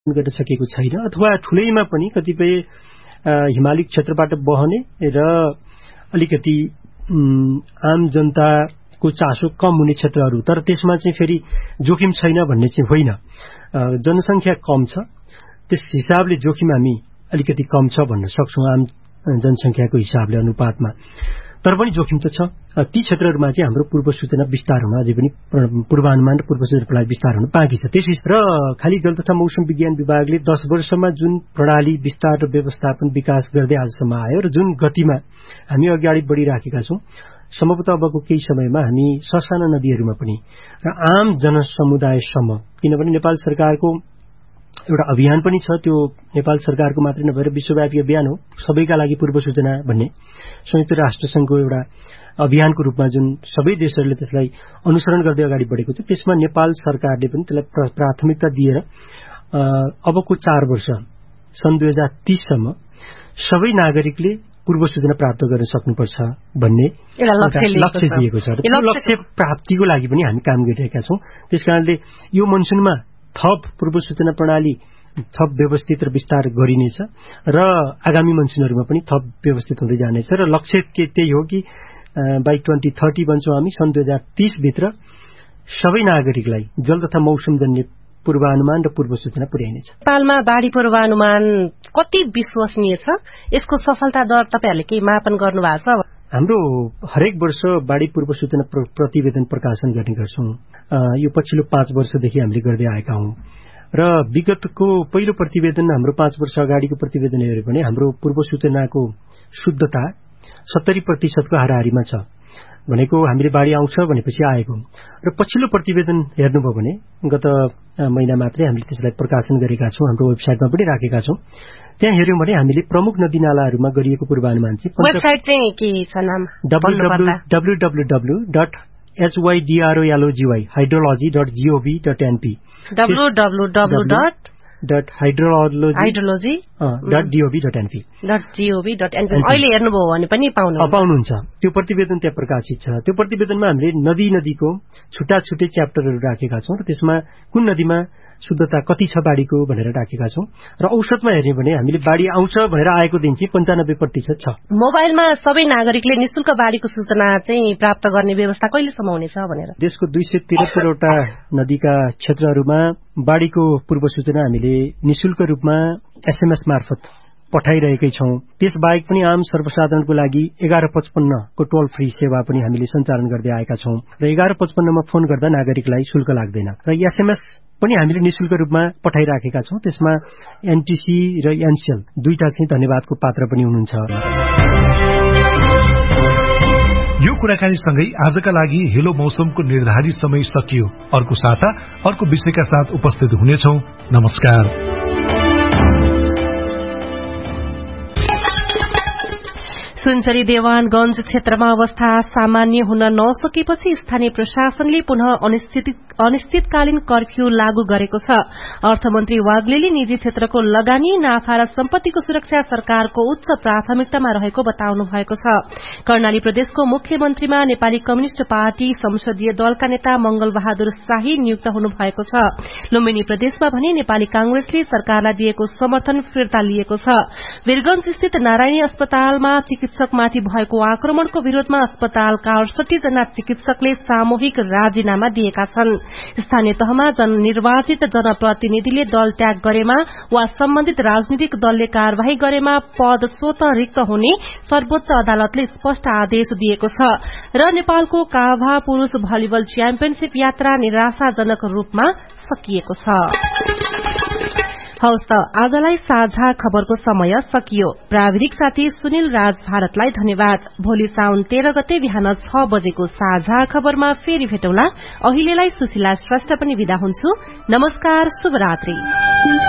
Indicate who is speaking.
Speaker 1: गर्न सकेको छैन अथवा ठूलैमा पनि कतिपय हिमाली क्षेत्रबाट बहने र अलिकति आम जनताको चासो कम हुने क्षेत्रहरू, तर त्यसमा चाहिँ फेरि जोखिम छैन भन्ने चाहिँ होइन। जनसंख्या कम छ, त्यस हिसाबले जोखिम हामी अलिकति कम छ भन्न सक्छौं आम जनसंख्याको हिसाबले अनुपातमा। तर पनि जोखिम त छ। ती क्षेत्रहरूमा चाहिँ हाम्रो पूर्व सूचना विस्तार हुन अझै पनि पूर्वानुमान र पूर्व सूचना प्रणाली विस्तार हुन बाँकी छ। र खाली जल तथा मौसम विज्ञान विभागले 10 वर्षमा जुन प्रणाली विस्तार र व्यवस्थापन विकास गर्दै आजसम्म आयो र जुन गतिमा हामी अगाडि बढिराखेका छौं, सम्भवतः अबको केही समयमा हामी ससाना नदीहरूमा पनि र आम जनसमुदायसम्म, किनभने नेपाल सरकारको एउटा अभियान पनि छ, त्यो नेपाल सरकारको मात्रै नभएर विश्वव्यापी अभियान हो, सबैका लागि पूर्व सूचना भन्ने संयुक्त राष्ट्र संघको एउटा अभियानको रूपमा जुन सबै देशहरूले त्यसलाई अनुसरण गर्दै अगाडि बढेको छ। त्यसमा नेपाल सरकारले पनि त्यसलाई प्राथमिकता दिएर अबको 4 वर्ष सन् 2030 सम्म सबै नागरिकले पूर्व सूचना प्राप्त गर्न सक्नुपर्छ भन्ने लक्ष्य दिएको छ। र त्यो लक्ष्य प्राप्तिको लागि पनि हामी काम गरिरहेका छौं। त्यसकारणले यो मनसुनमा थप पूर्व सूचना प्रणाली थप व्यवस्थित र विस्तार गरिनेछ र आगामी मनसुनहरूमा पनि थप व्यवस्थित हुँदै जानेछ र लक्ष्य त्यही हो कि बाइ 2030 भन्छौं हामी, सन् 2030 भित्र सबै नागरिकलाई जल तथा मौसमजन्य पूर्वानुमान र पूर्व सूचना पुर्याइनेछ।
Speaker 2: नेपालमा बाढ़ी पूर्वानुमान कति विश्वसनीय छ? यसको सफलता दर तपाईहरुले के मापन गर्नु भएको छ?
Speaker 1: हाम्रो हरेक वर्ष बाढ़ी पूर्व सूचना प्रतिवेदन प्रकाशन गर्ने गर्छौं। यो पछिल्लो 5 वर्षदेखि हामीले गर्दै आएका हौं र विगतको पहिलो प्रतिवेदन हाम्रो 5 वर्ष अगाडिको प्रतिवेदन हेर्यो भने हाम्रो पूर्व सूचनाको शुद्धता 70% को हाराहारीमा छ। भनेको हामीले बाढ़ी आउँछ भनेपछि आएको। र पछिल्लो प्रतिवेदन हेर्नुभयो भने गत महिना मात्रै हामीले त्यसलाई प्रकाशन गरेका छौं, हाम्रो वेबसाइटमा पनि राखेका छौं। त्यहाँ हेर्यौं भने हामीले प्रमुख नदीनालाहरूमा गरिएको पूर्वानुमान चाहिँ
Speaker 2: वेबसाइट चाहिँ के छ नाम?
Speaker 1: www.hydrology.gov.np
Speaker 2: www.hydrology.gov.np अहिले हेर्नुभयो भने पनि
Speaker 1: पाउनुहुन्छ। त्यो प्रतिवेदन त्यहाँ प्रकाशित छ। त्यो प्रतिवेदनमा हामीले नदीको छुट्टा-छुट्टै च्याप्टरहरू राखेका छौं र त्यसमा कुन नदीमा शुद्धता कति छ बाढ़ीको भनेर राखेका छौं र औसतमा हेर्ने भने हामीले बाढ़ी आउँछ भनेर आएको दिन चाहिँ 95% छ।
Speaker 2: मोबाइलमा सबै नागरिकले निशुल्क बाढ़ीको सूचना चाहिँ प्राप्त गर्ने व्यवस्था कहिलेसम्म हुनेछ भनेर
Speaker 1: देशको 273 वटा नदीका क्षेत्रहरूमा बाढ़ीको पूर्व सूचना हामीले निशुल्क रूपमा SMS मार्फत पठाइरहेकै छौं। त्यसबाहेक पनि आम सर्वसाधारणको लागि 1155 को टोल फ्री सेवा पनि हामीले सञ्चालन गर्दै आएका छौं र 1155 मा फोन गर्दा नागरिकलाई शुल्क लाग्दैन र SMS पनि हामीले निशुल्क रूपमा पठाइराखेका छौं। त्यसमा NTC र NCL दुईटा चाहिँ धन्यवादको पात्र पनि हुनुहुन्छ।
Speaker 3: यो कुराकानी सँगै आजका लागि हेलो मौसमको निर्धारित समय सकियो। अर्को साता अर्को विषयका साथ उपस्थित हुनेछौं। नमस्कार।
Speaker 2: सुनसरी देवानगंज क्षेत्रमा अवस्था सामान्य हुन नसकेपछि स्थानीय प्रशासनले पुनः अनिश्चितकालीन कर्फ्यू लागू गरेको छ। अर्थमन्त्री वाग्लेले निजी क्षेत्रको लगानी, नाफा र सम्पत्तिको सुरक्षा सरकारको उच्च प्राथमिकतामा रहेको बताउनु भएको छ। कर्णाली प्रदेशको मुख्यमन्त्रीमा नेपाली कम्युनिष्ट पार्टी संसदीय दलका नेता मंगल बहादुर शाही नियुक्त हुनु भएको छ। लुम्बिनी प्रदेशमा भने नेपाली कांग्रेसले सरकारलाई दिएको समर्थन फिर्ता लिएको छ। वीरगंज स्थित नारायणी अस्पतालमा चिकित्सकमाथि भएको आक्रमणको विरोधमा अस्पतालका 68 जना चिकित्सकले सामूहिक राजीनामा दिएका छन्। स्थानीय तहमा निर्वाचित जनप्रतिनिधिले दल त्याग गरेमा वा सम्बन्धित राजनीतिक दलले कार्यवाही गरेमा पद स्वतः रिक्त हुने सर्वोच्च अदालतले स्पष्ट आदेश दिएको छ। र नेपालको काभा पुरूष भलिबल च्याम्पियनशीप यात्रा निराशाजनक रूपमा सकिएको छ। हवस् त आजलाई साझा खबरको समय सकियो। प्राविधिक साथी सुनिल राज भारतलाई धन्यवाद। भोलि साउन 13 गते बिहान 6 बजेको साझा खबरमा फेरि भेटौँला। अहिलेलाई सुशीला श्रेष्ठ पनि विदा हुन्छु। नमस्कार, शुभरात्रि।